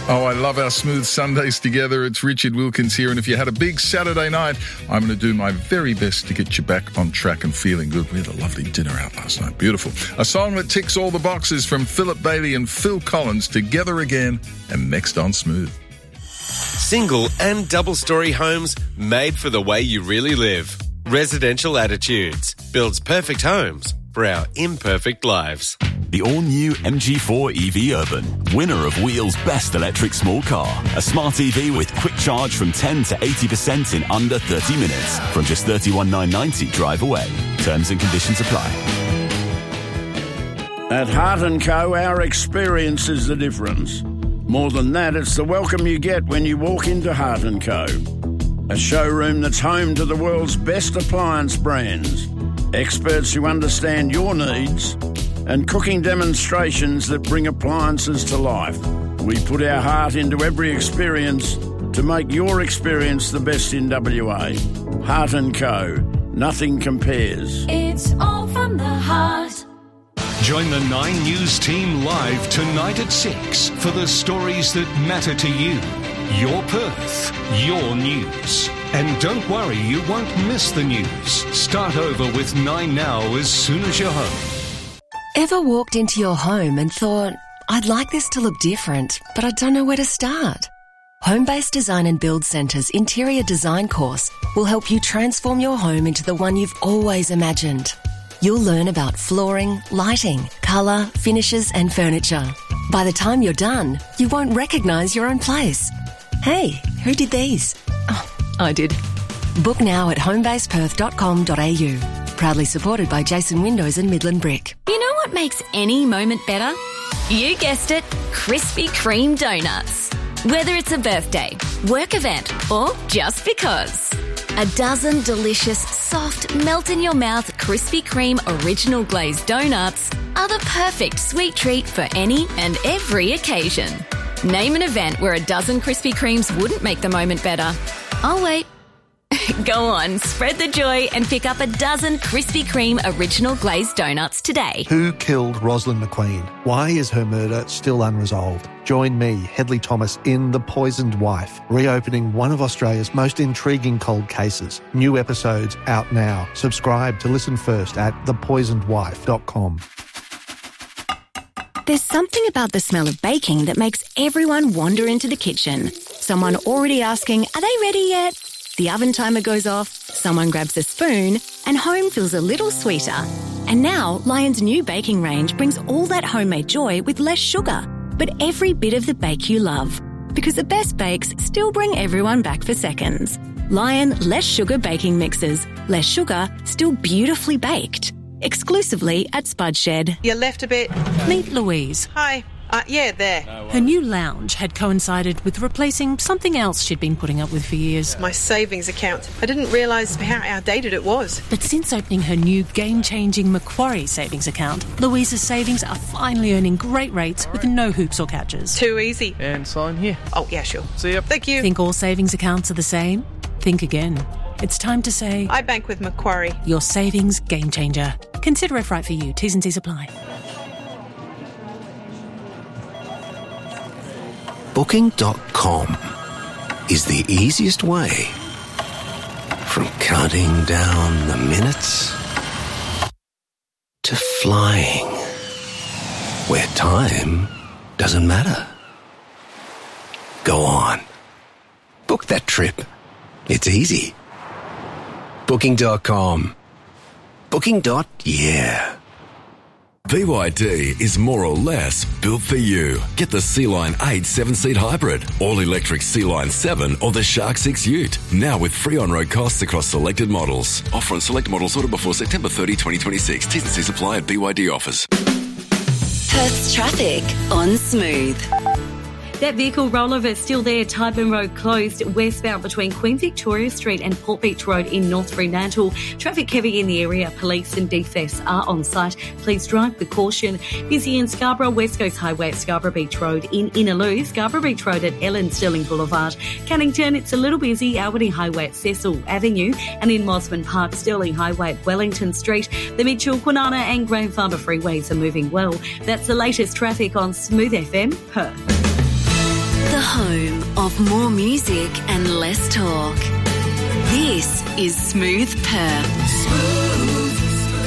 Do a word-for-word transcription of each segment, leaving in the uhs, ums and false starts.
Oh, I love our smooth Sundays together. It's Richard Wilkins here, and if you had a big Saturday night, I'm going to do my very best to get you back on track and feeling good. We had a lovely dinner out last night. Beautiful. A song that ticks all the boxes from Philip Bailey and Phil Collins, Together Again, and next on Smooth. Single and double-storey homes made for the way you really live. Residential Attitudes builds perfect homes for our imperfect lives. The all-new M G four E V Urban, winner of Wheel's Best Electric Small Car. A smart E V with quick charge from ten to eighty percent in under thirty minutes. From just thirty-one thousand nine hundred ninety drive away. Terms and conditions apply. At Hart and Co, our experience is the difference. More than that, it's the welcome you get when you walk into Hart and Co. A showroom that's home to the world's best appliance brands. Experts who understand your needs and cooking demonstrations that bring appliances to life. We put our heart into every experience to make your experience the best in W A. Hart and Co. Nothing compares. It's all from the heart. Join the Nine News team live tonight at six for the stories that matter to you. Your Perth, your news. And don't worry, you won't miss the news. Start over with Nine Now as soon as you're home. Ever walked into your home and thought, I'd like this to look different, but I don't know where to start? Home-Based Design and Build Centre's interior design course will help you transform your home into the one you've always imagined. You'll learn about flooring, lighting, colour, finishes and furniture. By the time you're done, you won't recognise your own place. Hey, who did these? Oh, I did. Book now at homebase perth dot com dot a u. Proudly supported by Jason Windows and Midland Brick. You know what makes any moment better? You guessed it, Krispy Kreme donuts. Whether it's a birthday, work event, or just because. A dozen delicious, soft, melt-in-your-mouth Krispy Kreme original glazed donuts are the perfect sweet treat for any and every occasion. Name an event where a dozen Krispy Kremes wouldn't make the moment better. I'll wait. Go on, spread the joy and pick up a dozen Krispy Kreme original glazed donuts today. Who killed Rosalind McQueen? Why is her murder still unresolved? Join me, Hedley Thomas, in The Poisoned Wife, reopening one of Australia's most intriguing cold cases. New episodes out now. Subscribe to listen first at the poisoned wife dot com. There's something about the smell of baking that makes everyone wander into the kitchen. Someone already asking, are they ready yet? The oven timer goes off, someone grabs a spoon, and home feels a little sweeter. And now, Lion's new baking range brings all that homemade joy with less sugar, but every bit of the bake you love. Because the best bakes still bring everyone back for seconds. Lion Less Sugar Baking Mixes. Less sugar, still beautifully baked. Exclusively at Spudshed. You left a bit. Meet Louise. Hi. Uh, yeah, there. Her new lounge had coincided with replacing something else she'd been putting up with for years. My savings account. I didn't realise how outdated it was. But since opening her new game-changing Macquarie savings account, Louise's savings are finally earning great rates with no hoops or catches. Too easy. And sign here. Oh, yeah, sure. See ya. Thank you. Think all savings accounts are the same? Think again. It's time to say... I bank with Macquarie. Your savings game changer. Consider if right for you. T's and C's apply. Booking dot com is the easiest way from counting down the minutes to flying where time doesn't matter. Go on. Book that trip. It's easy. Booking dot com. Booking. Yeah. B Y D is more or less built for you. Get the Sea-Line eight seven-seat hybrid, all-electric Sea-Line seven or the Shark six Ute. Now with free on-road costs across selected models. Offer on select models ordered before September thirtieth, twenty twenty-six. T's and C's apply at B Y D offers. Perth's traffic on Smooth. That vehicle rollover is still there. Tyburn Road closed westbound between Queen Victoria Street and Port Beach Road in North Fremantle. Traffic heavy in the area. Police and D F E S are on site. Please drive with caution. Busy in Scarborough, West Coast Highway at Scarborough Beach Road in Innaloo. Scarborough Beach Road at Ellen Stirling Boulevard. Cannington, it's a little busy. Albany Highway at Cecil Avenue. And in Mosman Park, Stirling Highway at Wellington Street. The Mitchell, Kwinana and Grandfather freeways are moving well. That's the latest traffic on Smooth F M, Perth. The home of more music and less talk. This is Smooth Perth. Smooth.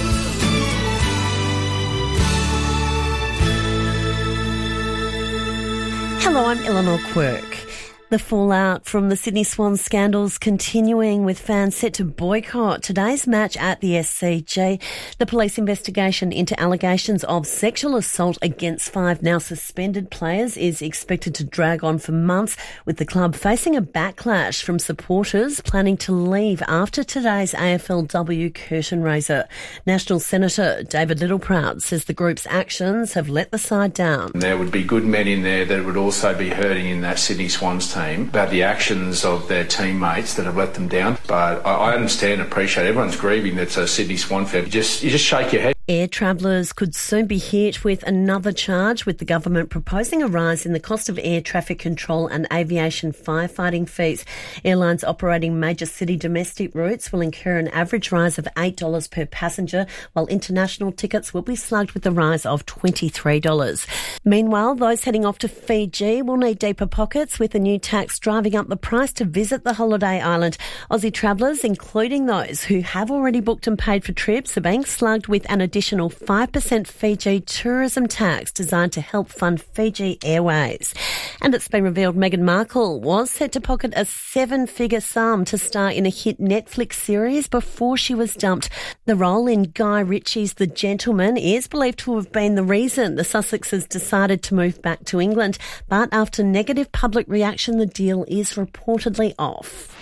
Hello, I'm Eleanor Quirk. The fallout from the Sydney Swans scandals continuing, with fans set to boycott today's match at the S C G. The police investigation into allegations of sexual assault against five now suspended players is expected to drag on for months, with the club facing a backlash from supporters planning to leave after today's A F L W curtain raiser. National Senator David Littleproud says the group's actions have let the side down. There would be good men in there that would also be hurting in that Sydney Swans team about the actions of their teammates that have let them down. But I understand and appreciate everyone's grieving that's a Sydney Swan fan. You just, you just shake your head. Air travellers could soon be hit with another charge, with the government proposing a rise in the cost of air traffic control and aviation firefighting fees. Airlines operating major city domestic routes will incur an average rise of eight dollars per passenger, while international tickets will be slugged with a rise of twenty-three dollars. Meanwhile, those heading off to Fiji will need deeper pockets, with a new tax driving up the price to visit the holiday island. Aussie travellers, including those who have already booked and paid for trips, are being slugged with an additional additional five percent Fiji tourism tax designed to help fund Fiji Airways. And it's been revealed Meghan Markle was set to pocket a seven-figure sum to star in a hit Netflix series before she was dumped. The role in Guy Ritchie's The Gentleman is believed to have been the reason the Sussexes decided to move back to England, but after negative public reaction, the deal is reportedly off.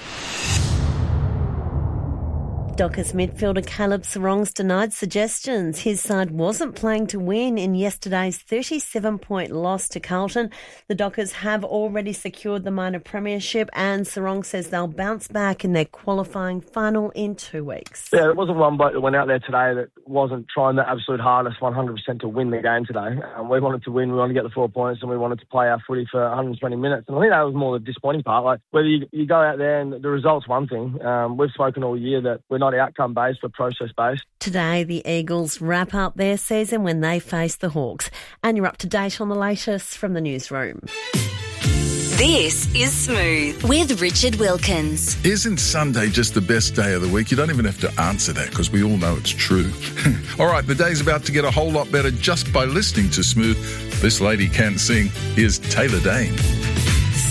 Dockers midfielder Caleb Serong's denied suggestions his side wasn't playing to win in yesterday's thirty-seven point loss to Carlton. The Dockers have already secured the minor premiership, and Serong says they'll bounce back in their qualifying final in two weeks. Yeah, there wasn't one bloke that went out there today that wasn't trying the absolute hardest one hundred percent to win the game today. Um, we wanted to win, we wanted to get the four points, and we wanted to play our footy for one hundred twenty minutes. And I think that was more the disappointing part. Like, whether you, you go out there and the result's one thing. Um, we've spoken all year that we're not outcome-based, but process-based. Today, the Eagles wrap up their season when they face the Hawks. And you're up to date on the latest from the newsroom. This is Smooth with Richard Wilkins. Isn't Sunday just the best day of the week? You don't even have to answer that because we all know it's true. All right, the day's about to get a whole lot better just by listening to Smooth. This lady can sing. Here's Taylor Dayne.